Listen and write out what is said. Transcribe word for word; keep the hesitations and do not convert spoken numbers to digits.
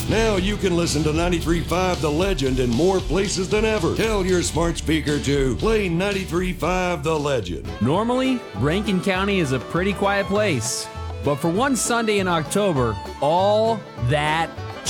Now you can listen to ninety-three point five The Legend in more places than ever. Tell your smart speaker to play ninety-three point five The Legend. Normally, Rankin County is a pretty quiet place. But for one Sunday in October, all that